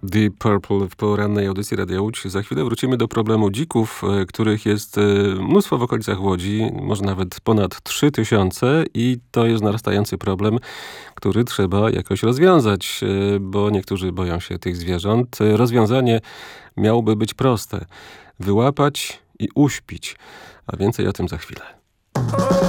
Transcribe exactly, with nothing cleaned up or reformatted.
Deep Purple w porannej audycji Radia Łódź. Za chwilę wrócimy do problemu dzików, których jest mnóstwo w okolicach Łodzi, może nawet ponad trzy tysiące i to jest narastający problem, który trzeba jakoś rozwiązać, bo niektórzy boją się tych zwierząt. Rozwiązanie miałoby być proste. Wyłapać i uśpić. A więcej o tym za chwilę.